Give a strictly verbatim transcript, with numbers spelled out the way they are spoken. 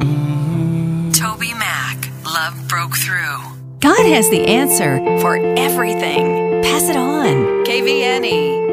Toby Mac, Love Broke Through. God has the answer for everything. Pass it on. K V N E.